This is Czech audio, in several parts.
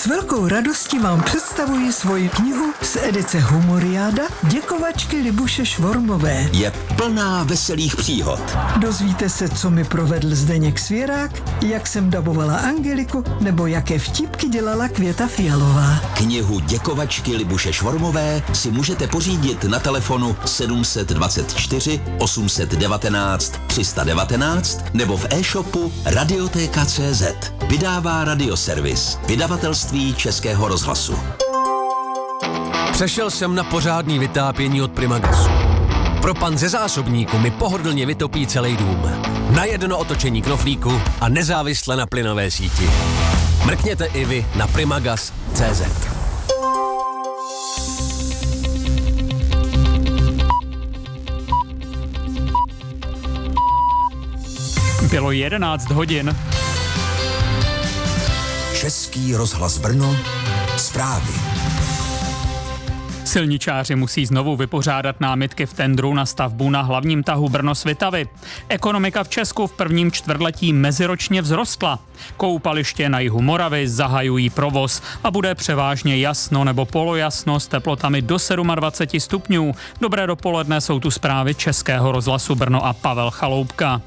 S velkou radostí vám představuji svoji knihu z edice Humoriáda Děkovačky Libuše Švormové. Je plná veselých příhod. Dozvíte se, co mi provedl Zdeněk Svěrák, jak jsem dabovala Angeliku, nebo jaké vtipky dělala Květa Fialová. Knihu Děkovačky Libuše Švormové si můžete pořídit na telefonu 724 819 319 nebo v e-shopu Radioteka.cz. Vydává Radioservis, vydavatelství Českého rozhlasu. Přešel jsem na pořádný vytápění od Primagasu. Propan ze zásobníku mi pohodlně vytopí celý dům. Na jedno otočení knoflíku a nezávisle na plynové síti. Mrkněte i vy na primagas.cz. Bylo 11 hodin. Český rozhlas Brno, zprávy. Silničáři musí znovu vypořádat námitky v tendru na stavbu na hlavním tahu Brno-Svitavy. Ekonomika v Česku v prvním čtvrtletí meziročně vzrostla. Koupaliště na jihu Moravy zahajují provoz a bude převážně jasno nebo polojasno s teplotami do 27 stupňů. Dobré dopoledne, jsou tu zprávy Českého rozhlasu Brno a Pavel Chaloupka.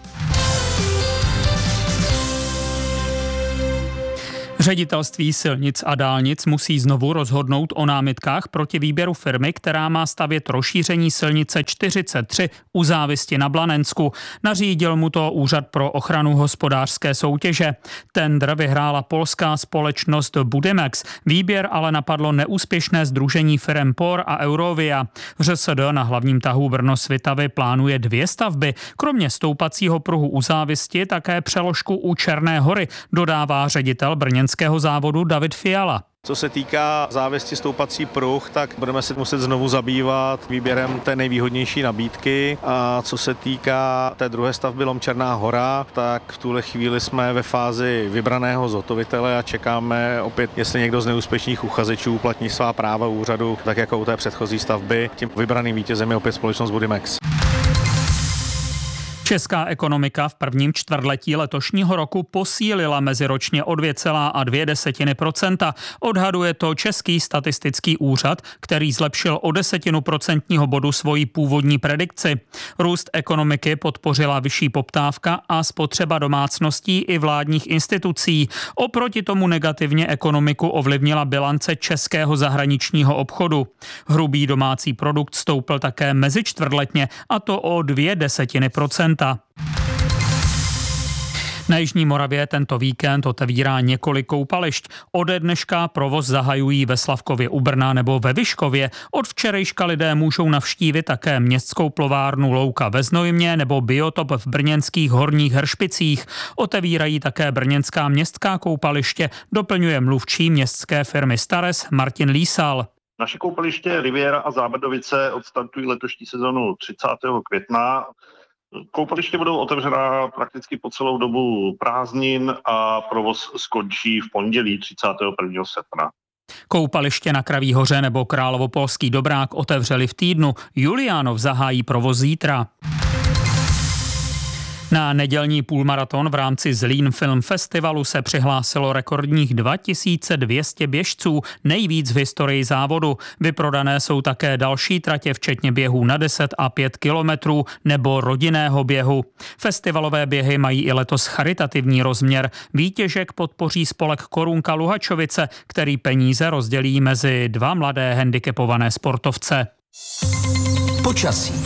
Ředitelství silnic a dálnic musí znovu rozhodnout o námitkách proti výběru firmy, která má stavět rozšíření silnice 43 u Závisti na Blanensku. Nařídil mu to Úřad pro ochranu hospodářské soutěže. Tendr vyhrála polská společnost Budimex. Výběr ale napadlo neúspěšné sdružení firem POR a Eurovia. ŘSD na hlavním tahu Brno-Svitavy plánuje 2 stavby. Kromě stoupacího pruhu u Závisti také přeložku u Černé Hory, dodává ředitel brněnského závodu David Fiala. Co se týká Závisti stoupací pruh, tak budeme se muset znovu zabývat výběrem té nejvýhodnější nabídky. A co se týká té druhé stavby Lom Černá Hora, tak v tuhle chvíli jsme ve fázi vybraného zhotovitele a čekáme opět, jestli někdo z neúspěšných uchazečů uplatní svá práva úřadu, tak jako u té předchozí stavby. Tím vybraným vítězem je opět společnost Budimex. Česká ekonomika v prvním čtvrtletí letošního roku posílila meziročně o 2,2%. Odhaduje to Český statistický úřad, který zlepšil o 0,1% bodu svoji původní predikci. Růst ekonomiky podpořila vyšší poptávka a spotřeba domácností i vládních institucí. Oproti tomu negativně ekonomiku ovlivnila bilance českého zahraničního obchodu. Hrubý domácí produkt stoupl také mezičtvrtletně, a to o 0,2%. Na jižní Moravě tento víkend otevírá několik koupališť. Ode dneška provoz zahajují ve Slavkově u Brna nebo ve Vyškově. Od včerejška lidé můžou navštívit také městskou plovárnu Louka ve Znojmě nebo Biotop v brněnských Horních Hršpicích. Otevírají také brněnská městská koupaliště, doplňuje mluvčí městské firmy Stares Martin Lísal. Naše koupaliště Riviera a Zábrdovice odstartují letošní sezonu 30. května. Koupaliště budou otevřená prakticky po celou dobu prázdnin a provoz skončí v pondělí 31. srpna. Koupaliště na Kraví hoře nebo Královopolský Dobrák otevřeli v týdnu. Juliánov zahájí provoz zítra. Na nedělní půlmaraton v rámci Zlín Film Festivalu se přihlásilo rekordních 2200 běžců, nejvíc v historii závodu. Vyprodané jsou také další tratě, včetně běhů na 10 a 5 kilometrů nebo rodinného běhu. Festivalové běhy mají i letos charitativní rozměr. Výtěžek podpoří spolek Korunka Luhačovice, který peníze rozdělí mezi 2 mladé handicapované sportovce. Počasí.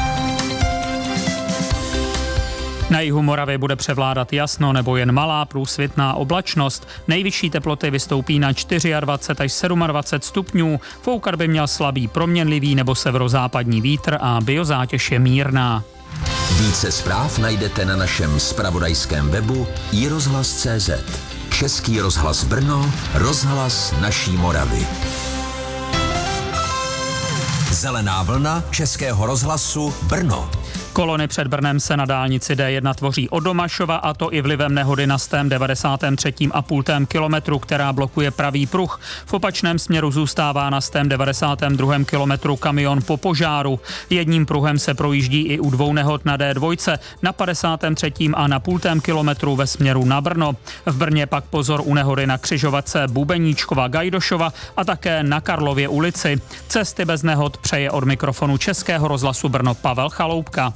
Na jihu Moravy bude převládat jasno nebo jen malá průsvitná oblačnost. Nejvyšší teploty vystoupí na 24 až 27 stupňů. Foukat by měl slabý proměnlivý nebo severozápadní vítr a biozátěž je mírná. Více zpráv najdete na našem zpravodajském webu iRozhlas.cz. Český rozhlas Brno, rozhlas naší Moravy. Zelená vlna Českého rozhlasu Brno. Kolony před Brnem se na dálnici D1 tvoří od Domašova, a to i vlivem nehody na 93,5 kilometru, která blokuje pravý pruh. V opačném směru zůstává na 92. kilometru kamion po požáru. Jedním pruhem se projíždí i u dvou nehod na D2, na 53. a na 0,5 kilometru ve směru na Brno. V Brně pak pozor u nehody na křižovatce Bubeníčkova Gajdošova a také na Karlově ulici. Cesty bez nehod přeje od mikrofonu Českého rozhlasu Brno Pavel Chaloupka.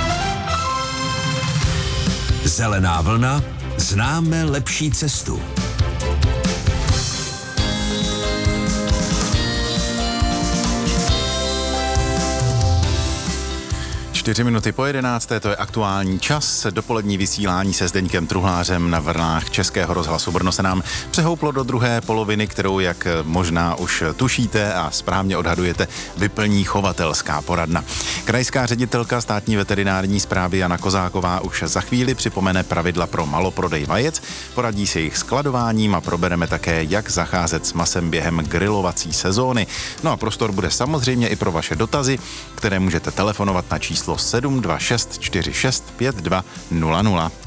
Zelená vlna, známe lepší cestu. 4:04, to je aktuální čas. Dopolední vysílání se Zdeňkem Truhlářem na vlnách Českého rozhlasu Brno se nám přehouplo do druhé poloviny, kterou, jak možná už tušíte a správně odhadujete, vyplní chovatelská poradna. Krajská ředitelka státní veterinární správy Jana Kozáková už za chvíli připomene pravidla pro maloprodej vajec, poradí se jejich skladováním a probereme také, jak zacházet s masem během grilovací sezóny. No a prostor bude samozřejmě i pro vaše dotazy, které můžete telefonovat na číslo 726 46 5200.